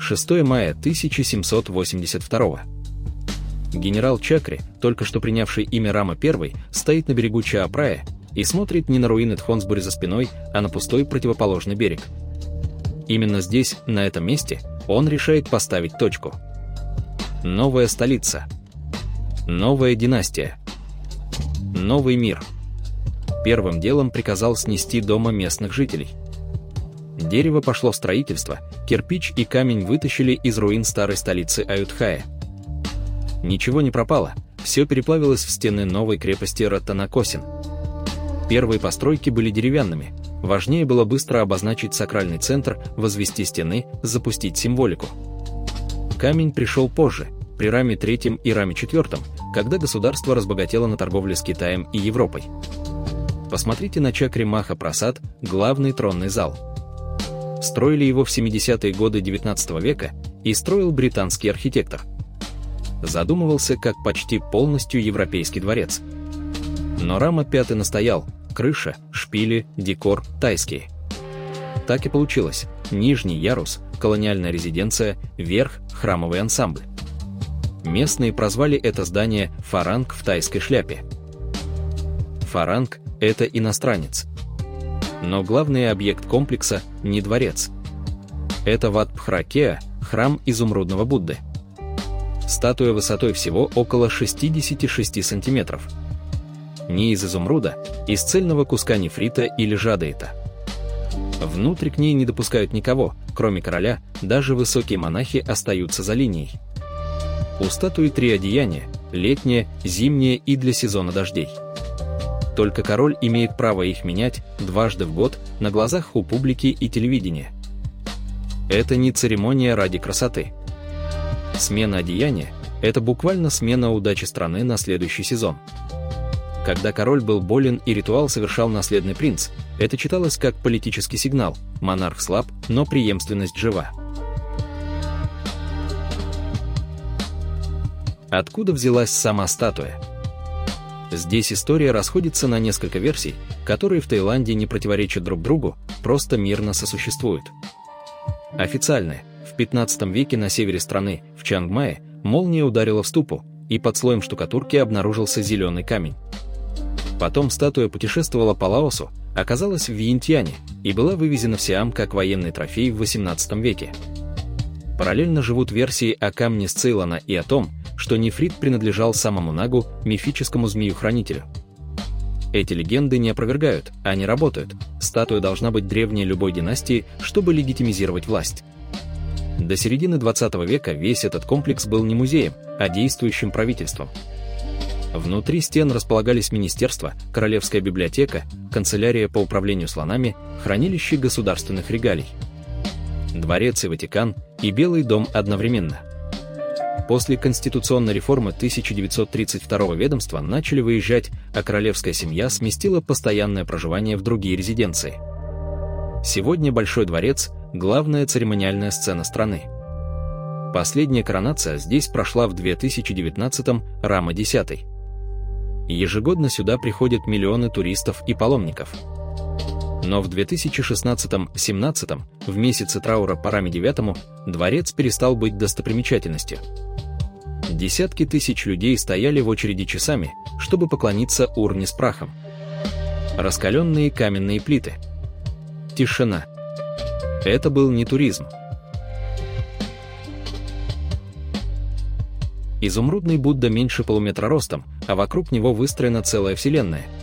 6 мая 1782. Генерал Чакри, только что принявший имя Рама I, стоит на берегу Чаапрая и смотрит не на руины Тхонсбури за спиной, а на пустой противоположный берег. Именно здесь, на этом месте, он решает поставить точку. Новая столица. Новая династия. Новый мир. Первым делом приказал снести дома местных жителей. Дерево пошло в строительство, кирпич и камень вытащили из руин старой столицы Аюдхая. Ничего не пропало, все переплавилось в стены новой крепости Раттанакосин. Первые постройки были деревянными, важнее было быстро обозначить сакральный центр, возвести стены, запустить символику. Камень пришел позже, при Раме III и Раме IV, когда государство разбогатело на торговле с Китаем и Европой. Посмотрите на Чакри Маха Прасад, главный тронный зал. Строили его в 70-е годы XIX века и строил британский архитектор. Задумывался как почти полностью европейский дворец. Но Рама V настоял: крыша, шпили, декор тайские. Так и получилось: нижний ярус – колониальная резиденция, верх – храмовый ансамбль. Местные прозвали это здание «Фаранг в тайской шляпе». Фаранг – это иностранец. Но главный объект комплекса – не дворец. Это Ват Пхра-Кеа, храм изумрудного Будды. Статуя высотой всего около 66 сантиметров. Не из изумруда, из цельного куска нефрита или жадеита. Внутрь к ней не допускают никого, кроме короля, даже высокие монахи остаются за линией. У статуи 3 одеяния – летнее, зимнее и для сезона дождей. Только король имеет право их менять дважды в год на глазах у публики и телевидения. Это не церемония ради красоты. Смена одеяния – это буквально смена удачи страны на следующий сезон. Когда король был болен и ритуал совершал наследный принц, это читалось как политический сигнал: монарх слаб, но преемственность жива. Откуда взялась сама статуя? Здесь история расходится на несколько версий, которые в Таиланде не противоречат друг другу, просто мирно сосуществуют. Официальная: в 15 веке на севере страны, в Чангмае, молния ударила в ступу, и под слоем штукатурки обнаружился зеленый камень. Потом статуя путешествовала по Лаосу, оказалась в Вьентьяне и была вывезена в Сиам как военный трофей в XVIII веке. Параллельно живут версии о камне с Цейлона и о том, что нефрит принадлежал самому Нагу, мифическому змею-хранителю. Эти легенды не опровергают, они работают. Статуя должна быть древней любой династии, чтобы легитимизировать власть. До середины 20 века весь этот комплекс был не музеем, а действующим правительством. Внутри стен располагались министерства, королевская библиотека, канцелярия по управлению слонами, хранилище государственных регалий. Дворец и Ватикан, и Белый дом одновременно. После конституционной реформы 1932 ведомства начали выезжать, а королевская семья сместила постоянное проживание в другие резиденции. Сегодня Большой дворец – главная церемониальная сцена страны. Последняя коронация здесь прошла в 2019-м, Рама X. Ежегодно сюда приходят миллионы туристов и паломников. Но в 2016-17, в месяце траура по Раме IX, дворец перестал быть достопримечательностью. Десятки тысяч людей стояли в очереди часами, чтобы поклониться урне с прахом. Раскаленные каменные плиты. Тишина. Это был не туризм. Изумрудный Будда меньше полуметра ростом, а вокруг него выстроена целая вселенная.